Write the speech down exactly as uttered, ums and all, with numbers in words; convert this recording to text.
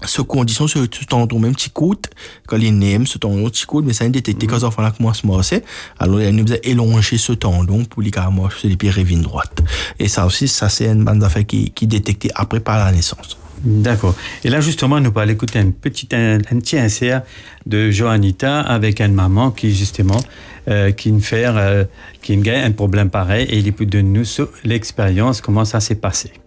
ce condition, ce, ce tendon, même petit coup, quand il aime ce tendon, petit coup, mais ça a détecté quand l'enfant a commencé à marcher. Alors, il nous a élongé ce tendon pour lui marcher les pieds révines droite. Et ça aussi, ça, c'est une bande d'affaires qui, qui détectée après par la naissance. D'accord. Et là, justement, nous allons écouter un petit, un, un petit insert de Joanita avec une maman qui, justement, euh, qui ne fait, euh, qui a un problème pareil et il peut de nous sur l'expérience, comment ça s'est passé.